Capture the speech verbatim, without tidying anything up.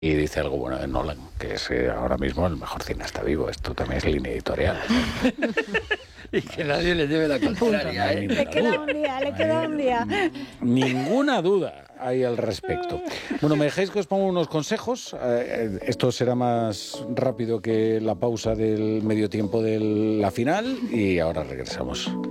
Y dice algo bueno de Nolan, que es eh, ahora mismo el mejor cineasta vivo. Esto también es línea editorial. Y que nadie le lleve la contraria, ¿eh? Le queda un día, le queda un día. Ninguna duda hay al respecto. Bueno, ¿me dejáis que os ponga unos consejos? Eh, esto será más rápido que la pausa del medio tiempo de la final y ahora regresamos.